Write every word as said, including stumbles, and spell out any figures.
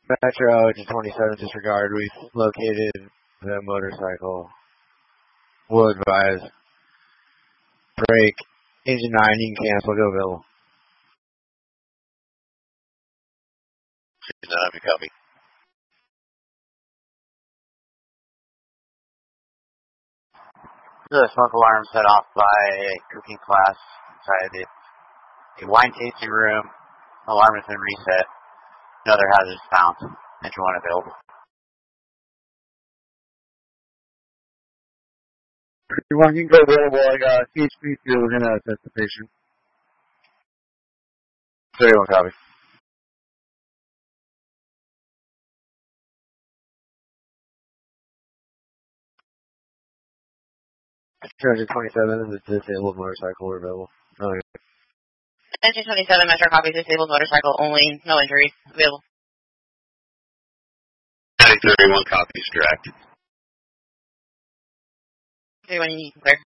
Metro to twenty-seven, disregard. We've located the motorcycle. Will advise. Break. Engine nine, you can cancel. Go available. Engine nine, you copy. The smoke alarm set off by a cooking class inside the, the wine tasting room. Alarm has been reset. No other hazards found. Engine one available. You want you can go available. I got C H P two. We're gonna assess the patient. thirty-one, copy. two twenty-seven is a disabled motorcycle. We're available. Oh, yeah. Engine twenty-seven, Metro copy, disabled motorcycle only, no injuries, available. thirty-one, copies, direct. thirty-one, you can clear.